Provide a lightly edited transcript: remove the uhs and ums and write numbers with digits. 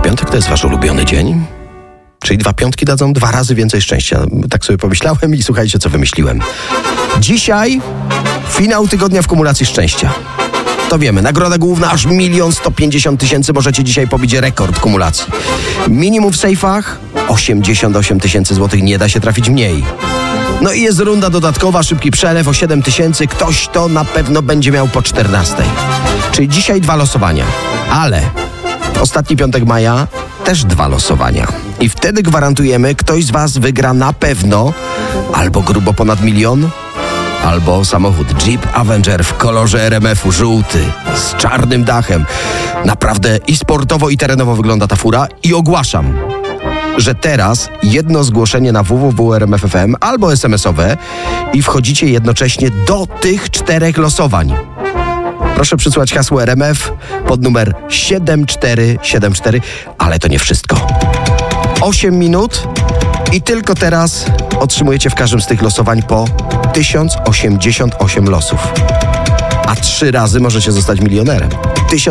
piątek to jest wasz ulubiony dzień? Czyli 2 piątki dadzą 2 razy więcej szczęścia. Tak sobie pomyślałem i słuchajcie, co wymyśliłem. Dzisiaj finał tygodnia w kumulacji szczęścia. To wiemy, nagroda główna aż 1 150 000. Możecie dzisiaj pobić rekord kumulacji. Minimum w sejfach 88 000 złotych, nie da się trafić mniej. No i jest runda dodatkowa, szybki przelew o 7 000. Ktoś to na pewno będzie miał po 14. Czyli dzisiaj 2 losowania. Ale ostatni piątek maja też 2 losowania. I wtedy gwarantujemy, ktoś z was wygra na pewno albo grubo ponad 1 000 000, albo samochód Jeep Avenger w kolorze RMF-u, żółty, z czarnym dachem. Naprawdę i sportowo, i terenowo wygląda ta fura. I ogłaszam, że teraz jedno zgłoszenie na www.rmf.fm albo SMS-owe i wchodzicie jednocześnie do tych 4 losowań. Proszę przysłać hasło RMF pod numer 7474, ale to nie wszystko. 8 minut i tylko teraz otrzymujecie w każdym z tych losowań po 1088 losów. A 3 razy możecie zostać milionerem.